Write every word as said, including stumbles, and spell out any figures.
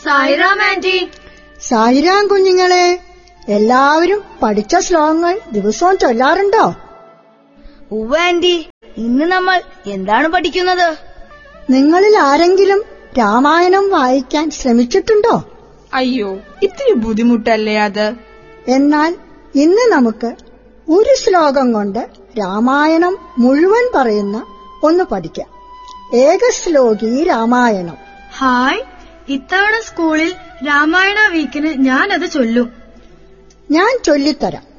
Sairam anti. Sairam കുഞ്ഞുങ്ങളെ, എല്ലാവരും പഠിച്ച ശ്ലോകങ്ങൾ ദിവസവും ചൊല്ലാറുണ്ടോ? ഉവ്വ ആന്റി. ഇന്ന് നമ്മൾ എന്താണ് പഠിക്കുന്നത്? നിങ്ങളിൽ ആരെങ്കിലും രാമായണം വായിക്കാൻ ശ്രമിച്ചിട്ടുണ്ടോ? അയ്യോ, ഇത്തിരി ബുദ്ധിമുട്ടല്ലേ അത്. എന്നാൽ ഇന്ന് നമുക്ക് ഒരു ശ്ലോകം കൊണ്ട് രാമായണം മുഴുവൻ പറയുന്ന ഒന്ന് പഠിക്കാം. ഏകശ്ലോകി രാമായണം. ഹായ്, ഇത്തവണ സ്കൂളിൽ രാമായണ വീക്കിന് ഞാനത് ചൊല്ലും. ഞാൻ ചൊല്ലിത്തരാം.